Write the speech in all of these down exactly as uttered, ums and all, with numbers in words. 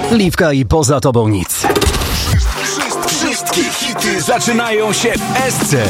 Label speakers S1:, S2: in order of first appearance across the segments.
S1: Liwka i Poza tobą nic.
S2: Wszystkie hity zaczynają się w Esce.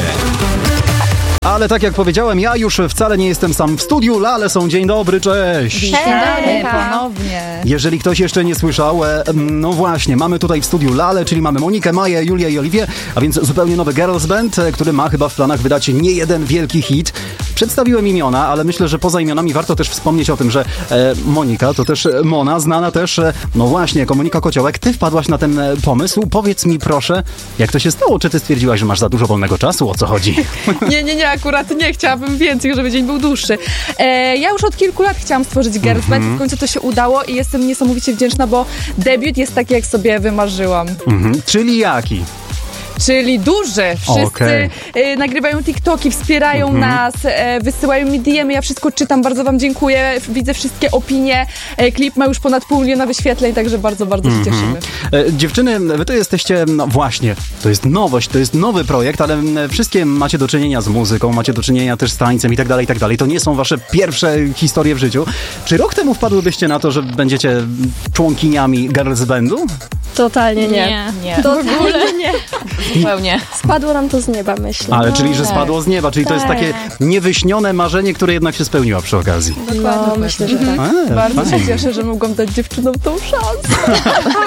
S1: Ale tak jak powiedziałem, ja już wcale nie jestem sam w studiu. Lale są, dzień dobry, cześć.
S3: Hej, ponownie.
S1: Jeżeli ktoś jeszcze nie słyszał, no właśnie, mamy tutaj w studiu Lale, czyli mamy Monikę, Maję, Julię i Oliwię, a więc zupełnie nowy girls band, który ma chyba w planach wydać nie jeden wielki hit. Przedstawiłem imiona, ale myślę, że poza imionami warto też wspomnieć o tym, że e, Monika to też Mona, znana też, e, no właśnie, jako Monika Kociołek. Ty wpadłaś na ten e, pomysł. Powiedz mi proszę, jak to się stało? Czy ty stwierdziłaś, że masz za dużo wolnego czasu? O co chodzi?
S3: Nie, nie, nie, akurat nie. Chciałabym więcej, żeby dzień był dłuższy. E, ja już od kilku lat chciałam stworzyć girls band i w końcu to się udało i jestem niesamowicie wdzięczna, bo debiut jest taki, jak sobie wymarzyłam.
S1: Mhm. Czyli jaki?
S3: Czyli duży. Wszyscy
S1: Okay.
S3: y, nagrywają TikToki, wspierają
S1: Mhm.
S3: nas, e, wysyłają mi D M y, ja wszystko czytam, bardzo wam dziękuję, widzę wszystkie opinie. E, klip ma już ponad pół miliona wyświetleń, także bardzo, bardzo się cieszymy.
S1: E, dziewczyny, wy to jesteście, no właśnie, to jest nowość, to jest nowy projekt, ale m, wszystkie macie do czynienia z muzyką, macie do czynienia też z tańcem i tak dalej, i tak dalej. To nie są wasze pierwsze historie w życiu. Czy rok temu wpadłybyście na to, że będziecie członkiniami girls bandu?
S4: Totalnie nie.
S5: Nie, nie.
S4: Totalnie nie.
S5: Zupełnie.
S4: Spadło nam to z nieba, myślę.
S1: Ale czyli, że spadło z nieba, czyli to jest
S4: Tak.
S1: takie niewyśnione marzenie, które jednak się spełniło przy okazji.
S4: No, myślę, że tak.
S1: E,
S3: Bardzo
S1: fajnie.
S3: się cieszę, że mogłam dać dziewczynom tą szansę.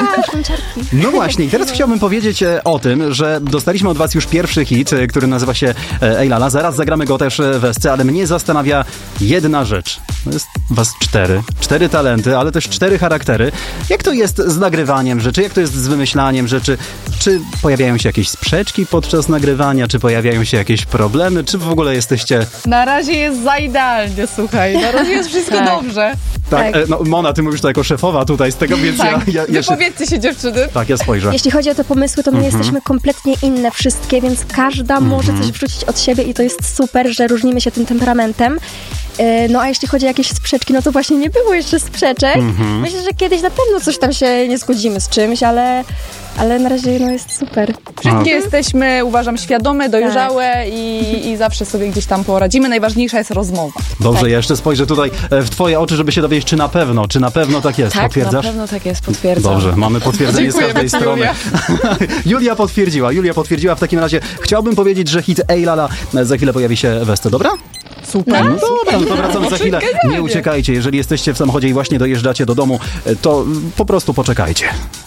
S1: No właśnie, i teraz chciałbym powiedzieć e, o tym, że dostaliśmy od was już pierwszy hit, e, który nazywa się e, Ej Lala. Zaraz zagramy go też e, w Esce, ale mnie zastanawia jedna rzecz. To jest was cztery. Cztery talenty, ale też cztery charaktery. Jak to jest z nagrywaniem rzeczy? Jak to jest z wymyślaniem rzeczy? Czy pojawiają się jakieś sprzeczki podczas nagrywania? Czy pojawiają się jakieś problemy? Czy w ogóle jesteście...
S3: Na razie jest za idealnie, słuchaj. Na razie jest wszystko
S5: Tak.
S3: dobrze.
S1: Tak,
S4: Tak.
S1: e, no Mona, ty mówisz to jako szefowa tutaj z tego, więc
S3: Tak.
S1: ja, ja jeszcze...
S3: Wypowiedzcie się, dziewczyny.
S1: Tak, ja spojrzę.
S4: Jeśli chodzi o te pomysły, to my jesteśmy kompletnie inne wszystkie, więc każda może coś wrzucić od siebie i to jest super, że różnimy się tym temperamentem. E, No a jeśli chodzi o jakieś sprzeczki, no to właśnie nie było jeszcze sprzeczek. Myślę, że kiedyś na pewno coś tam się nie zgodzimy z czymś, ale, ale na razie no jest super.
S3: Wszystkie jesteśmy, uważam, świadome, dojrzałe i, i zawsze sobie gdzieś tam poradzimy. Najważniejsza jest rozmowa.
S1: Dobrze, ja jeszcze spojrzę tutaj e, w twoje oczy, żeby się dowiedzieć, czy na pewno, czy na pewno tak jest.
S5: Tak, na
S1: Potwierdzasz?
S5: pewno tak jest, potwierdzam.
S1: Dobrze, mamy potwierdzenie z
S3: Dziękujemy
S1: każdej
S3: ci,
S1: strony.
S3: Julia.
S1: Julia potwierdziła, Julia potwierdziła. W takim razie chciałbym powiedzieć, że hit Ej Lala e, za chwilę pojawi się w Esce, dobra?
S3: Super.
S1: No dobra, no to wracamy za chwilę.
S3: Poczekajcie.
S1: Nie uciekajcie, jeżeli jesteście w samochodzie i właśnie dojeżdżacie do domu, e, to mm, po prostu poczekajcie.